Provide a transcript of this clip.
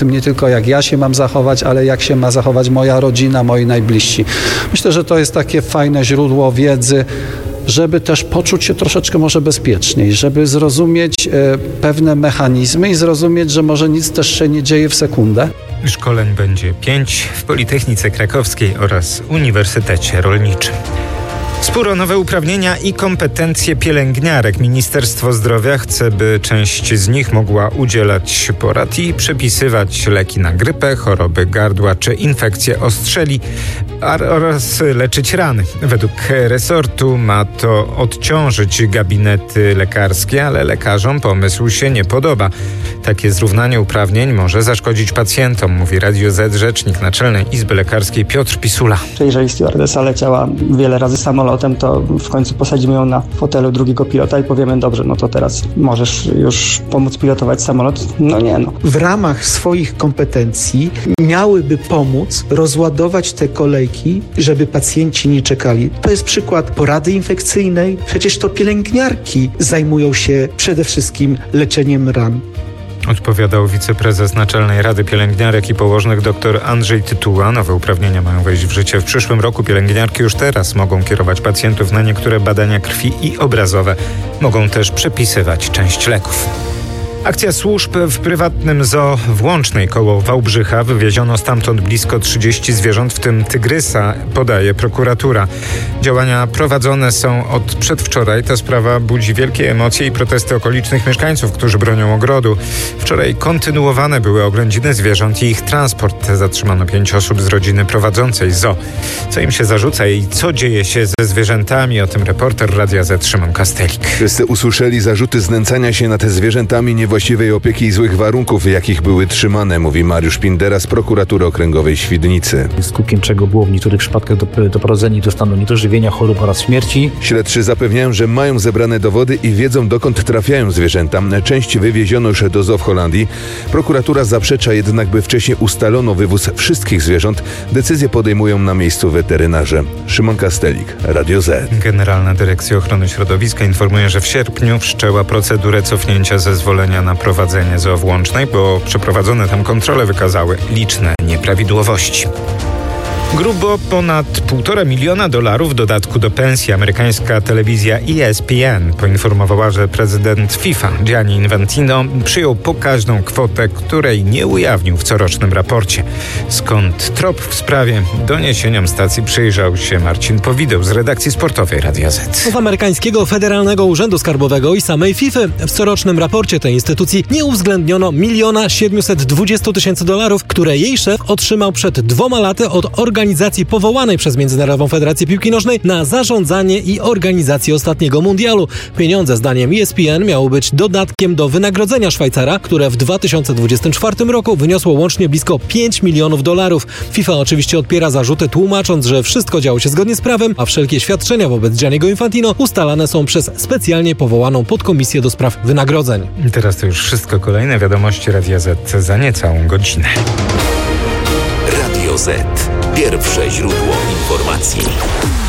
Nie tylko jak ja się mam zachować, ale jak się ma zachować moja rodzina, moi najbliżsi. Myślę, że to jest takie fajne źródło wiedzy, żeby też poczuć się troszeczkę może bezpieczniej, żeby zrozumieć pewne mechanizmy i zrozumieć, że może nic też się nie dzieje w sekundę. Szkoleń będzie 5 w Politechnice Krakowskiej oraz Uniwersytecie Rolniczym. Spór o nowe uprawnienia i kompetencje pielęgniarek. Ministerstwo Zdrowia chce, by część z nich mogła udzielać porad i przepisywać leki na grypę, choroby gardła czy infekcje ostrzeli oraz leczyć rany. Według resortu ma to odciążyć gabinety lekarskie, ale lekarzom pomysł się nie podoba. Takie zrównanie uprawnień może zaszkodzić pacjentom, mówi Radio Z rzecznik Naczelnej Izby Lekarskiej Piotr Pisula. Jeżeli stewardesa leciała wiele razy samolotem, to w końcu posadzimy ją na fotelu drugiego pilota i powiemy, dobrze, no to teraz możesz już pomóc pilotować samolot? No nie, no. W ramach swoich kompetencji miałyby pomóc rozładować te kolejki, żeby pacjenci nie czekali. To jest przykład porady infekcyjnej. Przecież to pielęgniarki zajmują się przede wszystkim leczeniem ran. Odpowiadał wiceprezes Naczelnej Rady Pielęgniarek i Położnych dr Andrzej Tytuła. Nowe uprawnienia mają wejść w życie w przyszłym roku. Pielęgniarki już teraz mogą kierować pacjentów na niektóre badania krwi i obrazowe. Mogą też przepisywać część leków. Akcja służb w prywatnym zoo w Łącznej koło Wałbrzycha. Wywieziono stamtąd blisko 30 zwierząt, w tym tygrysa, podaje prokuratura. Działania prowadzone są od przedwczoraj. Ta sprawa budzi wielkie emocje i protesty okolicznych mieszkańców, którzy bronią ogrodu. Wczoraj kontynuowane były oględziny zwierząt i ich transport. Zatrzymano 5 osób z rodziny prowadzącej zoo. Co im się zarzuca i co dzieje się ze zwierzętami? O tym reporter Radia Z Szymon Kastelik. Wszyscy usłyszeli zarzuty znęcania się nad zwierzętami, niewłaściwej opieki i złych warunków, w jakich były trzymane, mówi Mariusz Pindera z Prokuratury Okręgowej Świdnicy. Skutkiem czego było w niektórych przypadkach doprowadzenie do stanu niedożywienia, chorób oraz śmierci. Śledczy zapewniają, że mają zebrane dowody i wiedzą, dokąd trafiają zwierzęta. Część wywieziono już do zoo w Holandii. Prokuratura zaprzecza jednak, by wcześniej ustalono wywóz wszystkich zwierząt. Decyzję podejmują na miejscu weterynarze. Szymon Kastelik, Radio Z. Generalna Dyrekcja Ochrony Środowiska informuje, że w sierpniu wszczęła procedurę cofnięcia zezwolenia na prowadzenie zoo w Łącznej, bo przeprowadzone tam kontrole wykazały liczne nieprawidłowości. Grubo ponad $1,5 miliona w dodatku do pensji. Amerykańska telewizja ESPN poinformowała, że prezydent FIFA Gianni Infantino przyjął pokaźną kwotę, której nie ujawnił w corocznym raporcie. Skąd trop w sprawie? Doniesieniom stacji przyjrzał się Marcin Powideł z redakcji sportowej Radia Z. Z amerykańskiego Federalnego Urzędu Skarbowego i samej FIFA w corocznym raporcie tej instytucji nie uwzględniono $1,720,000, które jej szef otrzymał przed 2 laty od organizacji powołanej przez Międzynarodową Federację Piłki Nożnej na zarządzanie i organizację ostatniego mundialu. Pieniądze, zdaniem ESPN, miały być dodatkiem do wynagrodzenia Szwajcara, które w 2024 roku wyniosło łącznie blisko $5 milionów. FIFA oczywiście odpiera zarzuty, tłumacząc, że wszystko działo się zgodnie z prawem, a wszelkie świadczenia wobec Gianniego Infantino ustalane są przez specjalnie powołaną podkomisję do spraw wynagrodzeń. Teraz to już wszystko. Kolejne wiadomości Radia Z za niecałą godzinę. Radio Z. Pierwsze źródło informacji.